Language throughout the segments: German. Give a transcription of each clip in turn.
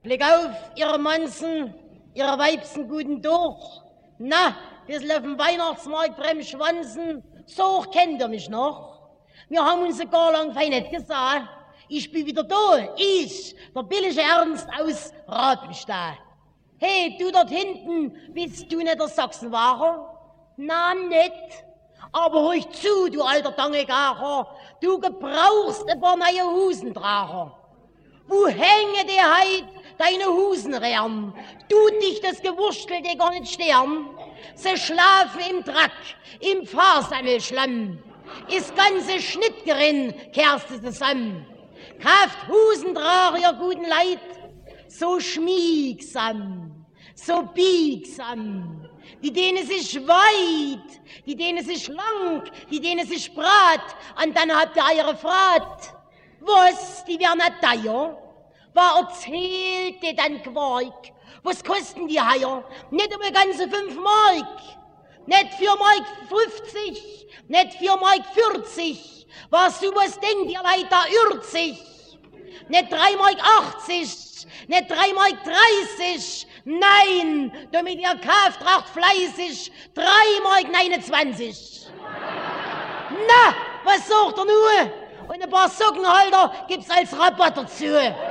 Blick auf, Ihre Manzen, Ihre Weibsen guten durch. Na, bisschen auf dem Weihnachtsmarkt beim Schwanzen, so hoch kennt ihr mich noch. Wir haben uns gar lang fein nicht gesagt. Ich bin wieder da, ich, der billige Ernst aus Rabenstein. Hey, du dort hinten, bist du nicht der Sachsenwahrer? Na, nicht. Aber hör zu, du alter Dangegacher, du gebrauchst ein paar neue Husendracher. Wo hänge die heit deine Husenrehren? Tut dich das Gewurstel dir gar nicht sterben? Sie schlafen im Drack, im Fahrsammelschlamm. Ist ganze Schnittgerin kehrst du zusammen. Kauft Husendracher, ihr guten Leid, so schmiegsam, so biegsam. Die denen sich weit, die denen sich lang, die denen sich brat. Und dann habt ihr eure Frat. Was, die werden nicht teuer? Was erzählt ihr dann Quark? Was kosten die Haier? Nicht um ganze 5 Mark. Nicht 4 Mark 50, nicht 4 Mark 40. Was du was denkt, ihr Leute, da irrt sich. Nicht 3 Mark 80, nicht 3 Mark 30. Nein, damit ihr kauft, tracht fleißig 3 Mark 29. Na, was sagt ihr nur? Und ein paar Sockenhalter gibt's als Rabatt dazu.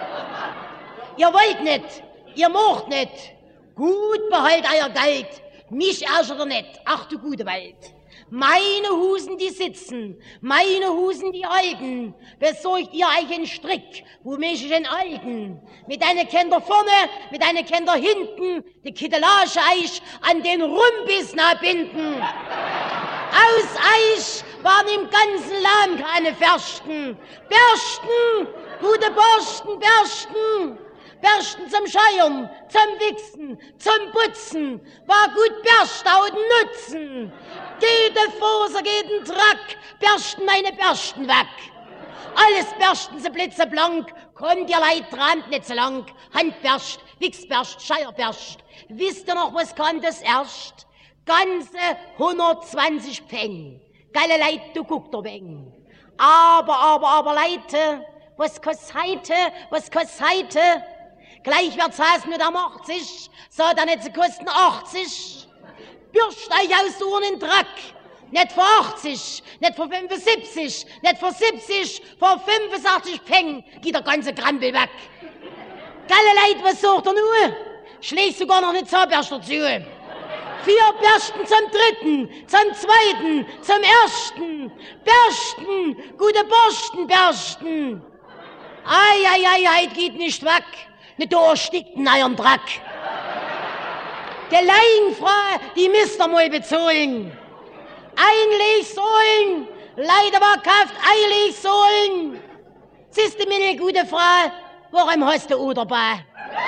Ihr wollt nicht, ihr macht nicht. Gut behalt euer Geld, mich ärgert ihr nicht. Ach du gute Welt. Meine Husen, die sitzen, meine Husen, die halten. Besorgt ihr euch einen Strick, wo mich ich enthalten. Mit einer Kinder vorne, mit einer Kinder hinten, die Kittelage Eich an den Rumpis binden. Aus Eich waren im ganzen Land keine Fersten. Bersten, gute Borsten, Bersten. Bersten zum Scheuern, zum Wichsen, zum Putzen, war gut Berstauden nutzen. Jede Faser, jeden Track, bersten meine Bersten weg. Alles bersten sie blitzeblank, kommt ihr Leid dran, nicht so lang. Handberst, Wichsberst, Scheierberst. Wisst ihr noch, was kann das erst? Ganze 120 Pfeng. Geile Leid, du guckt doch wegen. Aber, Leute, was kostet heute, was kostet heute? Gleich wird's heißen mit am 80, so dann nicht zu kosten 80. Bürst euch aus so einen Drack. Nicht für 80, nicht für 75, nicht für 70, für 85 Pfeng geht der ganze Krampel weg. Geile Leid, was sagt ihr nur? Schlägst sogar noch eine Zahnbürste dazu. 4 Bürsten zum dritten, zum zweiten, zum ersten. Bürsten, gute Borsten, Bürsten. Ei, geht nicht weg. Nicht erstickt in eurem Drack. Die Leinfrau, die müsst ihr mal bezahlen. Einlegsohlen, leider war kauft Einlegsohlen. Siehst du, meine gute Frau, warum hast du O dabei?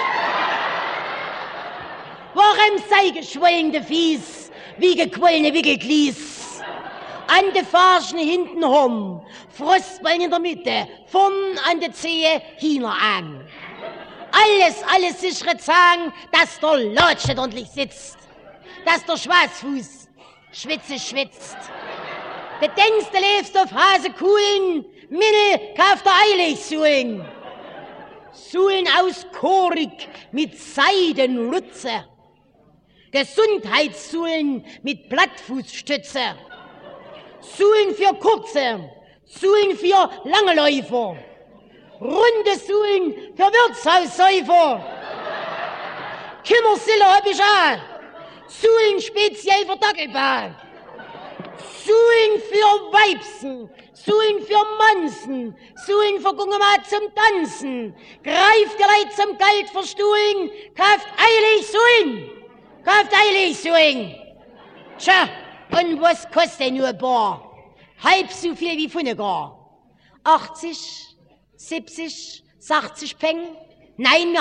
Warum sei geschwollene Fies, wie gequollene Wickelglies? An de Farschen hinten rum, Frostbein in der Mitte, vorn an de Zehe, hiner an. Alles sichere Zahn, dass der Lotsch nicht ordentlich sitzt. Dass der Schwarzfuß schwitzt. Du denkst, du lebst auf Hasekuhlen, Minne kauft der Eiligsuhlen. Suhlen aus Korik mit Seidenrutze. Gesundheitssuhlen mit Plattfußstütze. Suhlen für Kurze, Suhlen für lange Läufer. Runde Suhlen für Wirtshaussäufer. Kindersille hab ich auch. Suhlen speziell für Dackelbahn. Suhlen für Weibsen, Suhlen für Mansen, Suhlen für Gungemat zum Tanzen. Greift ihr Leid zum Geld verstuhlen, kauft eilig Suhlen. Tja, und was kostet nur ein Bar? Halb so viel wie Funnegar. 80, 70, 60 Peng? Nein,